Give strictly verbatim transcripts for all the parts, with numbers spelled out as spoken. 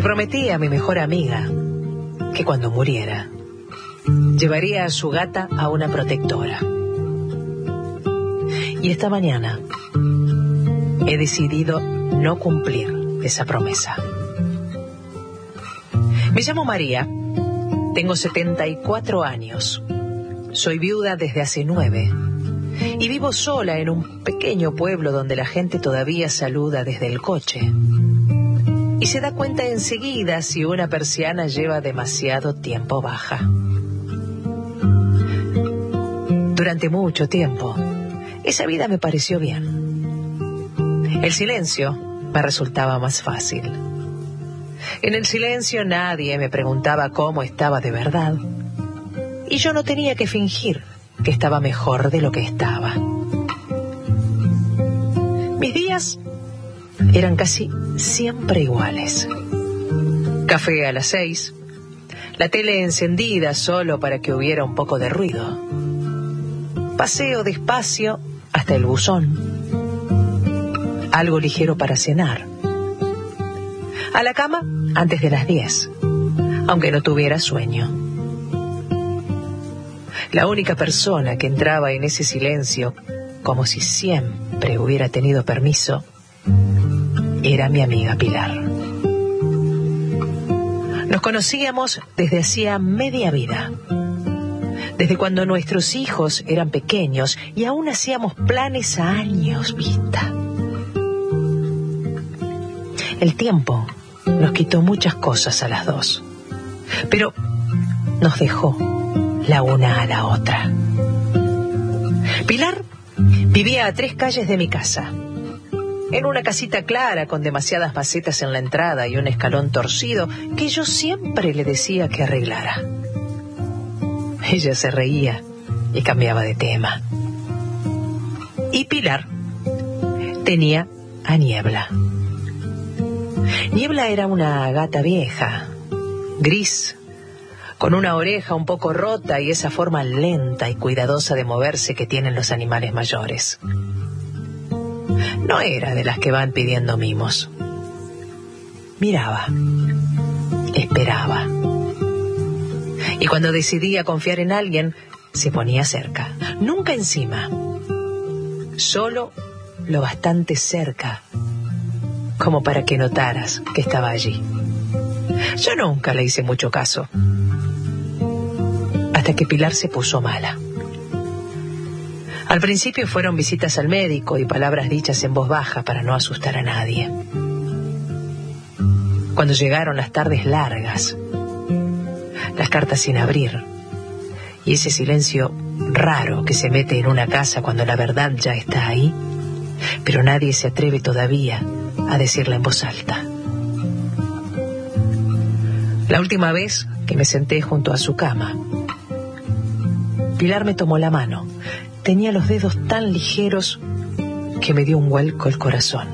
prometí a mi mejor amiga que cuando muriera llevaría a su gata a una protectora. Y esta mañana he decidido no cumplir esa promesa. Me llamo María, tengo setenta y cuatro años, soy viuda desde hace nueve y vivo sola en un pequeño pueblo donde la gente todavía saluda desde el coche y se da cuenta enseguida si una persiana lleva demasiado tiempo baja. Durante mucho tiempo, esa vida me pareció bien. El silencio me resultaba más fácil. En el silencio nadie me preguntaba cómo estaba de verdad y yo no tenía que fingir que estaba mejor de lo que estaba. Mis días eran casi siempre iguales. Café a las seis, la tele encendida solo para que hubiera un poco de ruido. Paseo despacio hasta el buzón. Algo ligero para cenar. A la cama antes de las diez, aunque no tuviera sueño. La única persona que entraba en ese silencio, como si siempre hubiera tenido permiso, era mi amiga Pilar. Nos conocíamos desde hacía media vida, desde cuando nuestros hijos eran pequeños y aún hacíamos planes a años vista. El tiempo nos quitó muchas cosas a las dos, pero nos dejó la una a la otra. Pilar vivía a tres calles de mi casa, en una casita clara con demasiadas macetas en la entrada y un escalón torcido que yo siempre le decía que arreglara. Ella se reía y cambiaba de tema. Y Pilar tenía a Niebla. Niebla era una gata vieja, gris, con una oreja un poco rota y esa forma lenta y cuidadosa de moverse que tienen los animales mayores. No era de las que van pidiendo mimos. Miraba, esperaba. Y cuando decidía confiar en alguien, se ponía cerca. Nunca encima, solo lo bastante cerca como para que notaras que estaba allí. Yo nunca le hice mucho caso, hasta que Pilar se puso mala. Al principio fueron visitas al médico y palabras dichas en voz baja para no asustar a nadie. Cuando llegaron las tardes largas, las cartas sin abrir y ese silencio raro que se mete en una casa cuando la verdad ya está ahí, pero nadie se atreve todavía a decirla en voz alta. La última vez que me senté junto a su cama, Pilar me tomó la mano. Tenía los dedos tan ligeros que me dio un vuelco el corazón.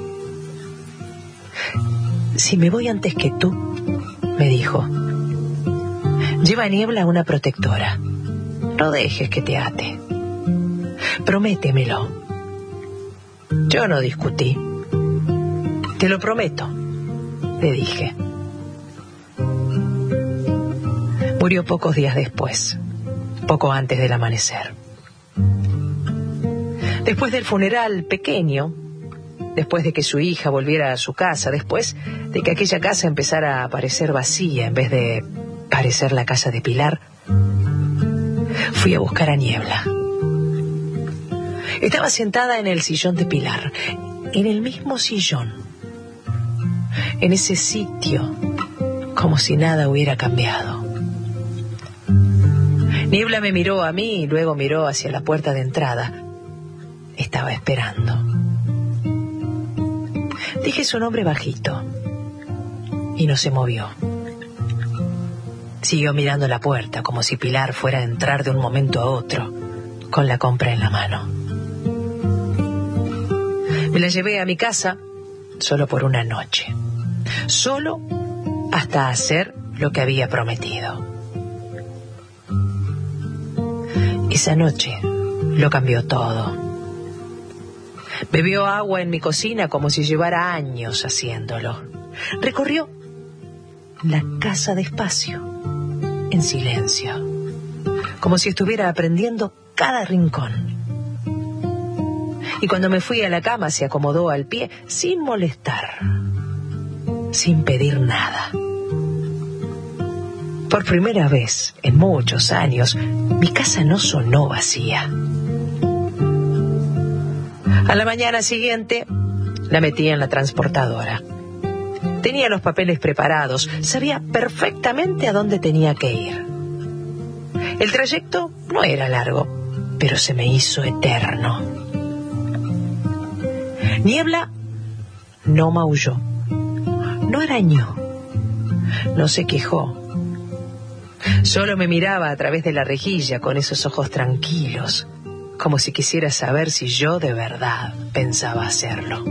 Si me voy antes que tú, me dijo, lleva a Niebla una protectora. No dejes que te ate. Prométemelo. Yo no discutí. Te lo prometo, le dije. Murió pocos días después, poco antes del amanecer. Después del funeral pequeño, después de que su hija volviera a su casa, después de que aquella casa empezara a parecer vacía en vez de parecer la casa de Pilar, fui a buscar a Niebla. Estaba sentada en el sillón de Pilar, en el mismo sillón, en ese sitio, como si nada hubiera cambiado. Niebla me miró a mí y luego miró hacia la puerta de entrada. Estaba esperando. Dije su nombre bajito y no se movió. Siguió mirando la puerta como si Pilar fuera a entrar de un momento a otro con la compra en la mano. Me la llevé a mi casa solo por una noche, solo hasta hacer lo que había prometido. Esa noche lo cambió todo. Bebió agua en mi cocina como si llevara años haciéndolo. Recorrió la casa despacio, en silencio, como si estuviera aprendiendo cada rincón. Y cuando me fui a la cama se acomodó al pie, sin molestar, sin pedir nada. Por primera vez en muchos años, mi casa no sonó vacía. A la mañana siguiente, la metí en la transportadora. Tenía los papeles preparados, sabía perfectamente a dónde tenía que ir. El trayecto no era largo, pero se me hizo eterno. Niebla no maulló, no arañó, no se quejó. Solo me miraba a través de la rejilla con esos ojos tranquilos, como si quisiera saber si yo de verdad pensaba hacerlo.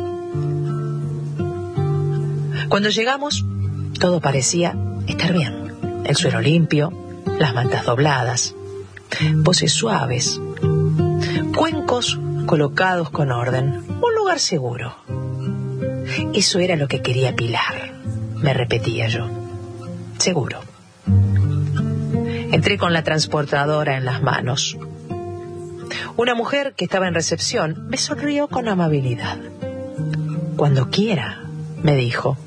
Cuando llegamos, todo parecía estar bien. El suelo limpio, las mantas dobladas, voces suaves, cuencos colocados con orden, un lugar seguro. Eso era lo que quería Pilar, me repetía yo. Seguro. Entré con la transportadora en las manos. Una mujer que estaba en recepción me sonrió con amabilidad. Cuando quiera, me dijo.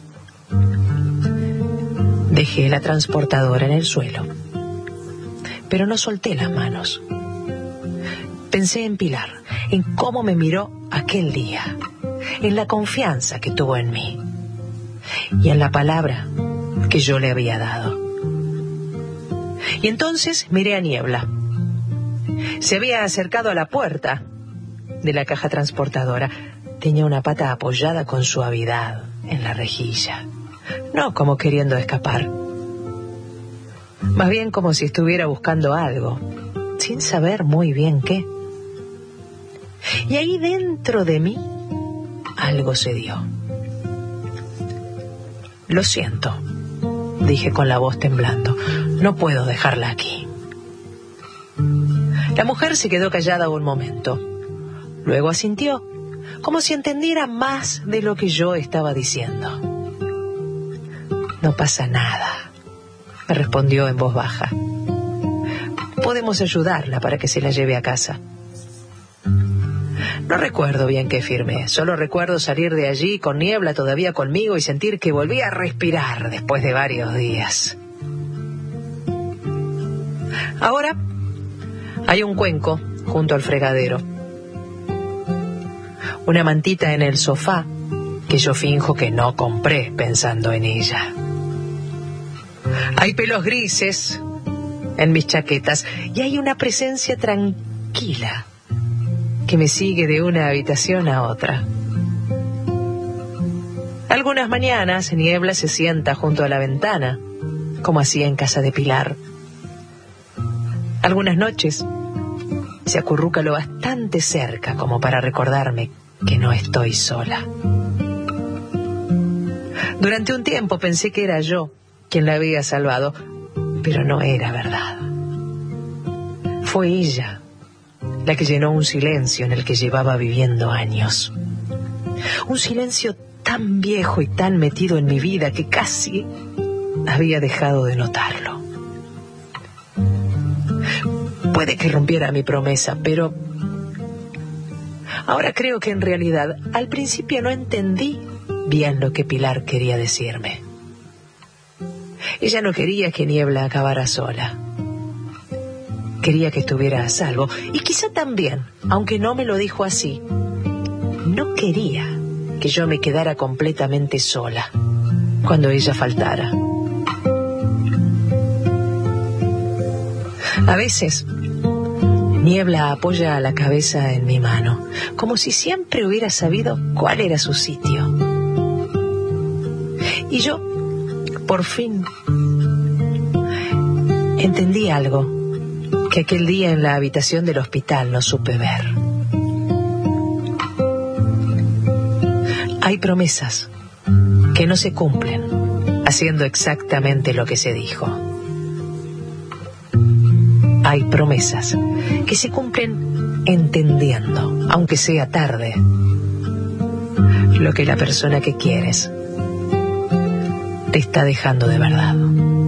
Dejé la transportadora en el suelo, pero no solté las manos. Pensé en Pilar, en cómo me miró aquel día, en la confianza que tuvo en mí y en la palabra que yo le había dado. Y entonces miré a Niebla. Se había acercado a la puerta de la caja transportadora. Tenía una pata apoyada con suavidad en la rejilla, no como queriendo escapar, más bien como si estuviera buscando algo, sin saber muy bien qué. Y ahí dentro de mí algo se dio. Lo siento, dije con la voz temblando, no puedo dejarla aquí. La mujer se quedó callada un momento, luego asintió, como si entendiera más de lo que yo estaba diciendo. No pasa nada, me respondió en voz baja. Podemos ayudarla para que se la lleve a casa. No recuerdo bien qué firmé, solo recuerdo salir de allí con Niebla todavía conmigo y sentir que volvía a respirar después de varios días. Ahora hay un cuenco junto al fregadero, una mantita en el sofá que yo finjo que no compré pensando en ella. Hay pelos grises en mis chaquetas y hay una presencia tranquila que me sigue de una habitación a otra. Algunas mañanas Niebla se sienta junto a la ventana, como hacía en casa de Pilar. Algunas noches se acurruca lo bastante cerca como para recordarme que no estoy sola. Durante un tiempo pensé que era yo quien la había salvado, pero no era verdad. Fue ella la que llenó un silencio en el que llevaba viviendo años. Un silencio tan viejo y tan metido en mi vida que casi había dejado de notarlo. Puede que rompiera mi promesa, pero ahora creo que en realidad al principio no entendí bien lo que Pilar quería decirme. Ella no quería que Niebla acabara sola. Quería que estuviera a salvo. Y quizá también, aunque no me lo dijo así, no quería que yo me quedara completamente sola cuando ella faltara. A veces, Niebla apoya la cabeza en mi mano, como si siempre hubiera sabido cuál era su sitio. Y yo, por fin, entendí algo que aquel día en la habitación del hospital no supe ver. Hay promesas que no se cumplen haciendo exactamente lo que se dijo. Hay promesas que se cumplen entendiendo, aunque sea tarde, lo que la persona que quieres te está dejando de verdad.